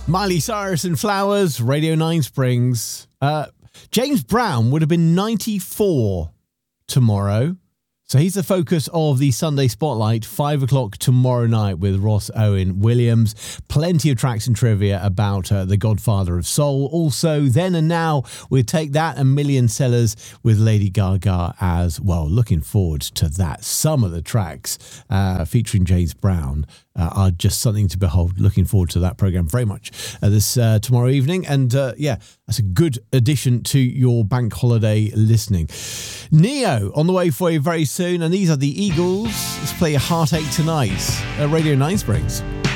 Miley Cyrus and Flowers, Radio 9 Springs. James Brown would have been 94 tomorrow. So he's the focus of the Sunday Spotlight, 5 o'clock tomorrow night with Ross Owen Williams. Plenty of tracks and trivia about the Godfather of Soul. Also, Then and Now, we'll take that and Million Sellers with Lady Gaga as well. Looking forward to that. Some of the tracks featuring James Brown are just something to behold. Looking forward to that program very much this tomorrow evening. And that's a good addition to your bank holiday listening. Neo on the way for you very soon. And these are the Eagles. Let's play a Heartache Tonight at Radio 9 Springs.